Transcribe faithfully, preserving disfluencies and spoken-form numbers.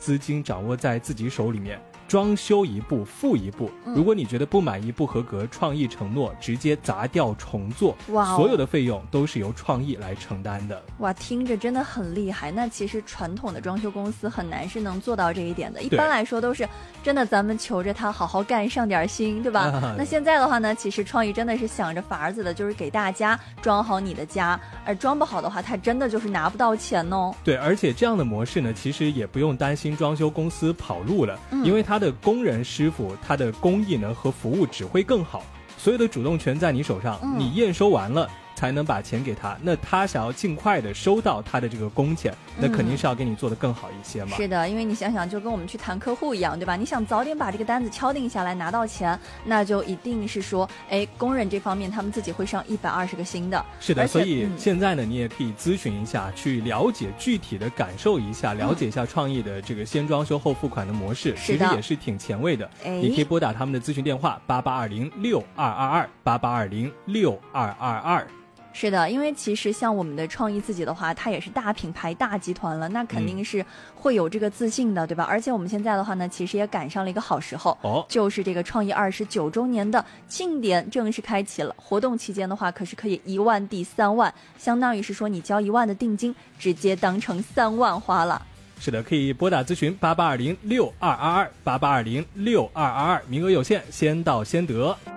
资金掌握在自己手里面，装修一步付一步，如果你觉得不满意不合格，创意承诺直接砸掉重做， 哇、哦， 所有的费用都是由创意来承担的。 哇，听着真的很厉害。那其实传统的装修公司很难是能做到这一点的，一般来说都是真的咱们求着他好好干上点心，对吧、啊、那现在的话呢，其实创意真的是想着法子的，就是给大家装好你的家，而装不好的话他真的就是拿不到钱哦。 对，而且这样的模式呢，其实也不用担心装修公司跑路了、嗯、因为他的工人师傅他的工艺呢和服务只会更好，所有的主动权在你手上、嗯、你验收完了才能把钱给他，那他想要尽快的收到他的这个工钱，那肯定是要给你做的更好一些嘛、 嗯、是的，因为你想想就跟我们去谈客户一样，对吧？你想早点把这个单子敲定下来拿到钱，那就一定是说哎，工人这方面他们自己会上一百二十个新的。 是的，所以现在呢、嗯、你也可以咨询一下，去了解具体的感受一下，了解一下创意的这个先装修后付款的模式、嗯、其实也是挺前卫的。你可以拨打他们的咨询电话八八二零六二二二八八二零六二二二。 是的，因为其实像我们的创意自己的话，它也是大品牌大集团了，那肯定是会有这个自信的、嗯、对吧？而且我们现在的话呢，其实也赶上了一个好时候、哦、就是这个创意二十九周年的庆典正式开启了，活动期间的话可是可以一万抵三万，相当于是说你交一万的定金直接当成三万花了。 是的，可以拨打咨询八八二零六二二二八八二零六二二二，名额有限，先到先得。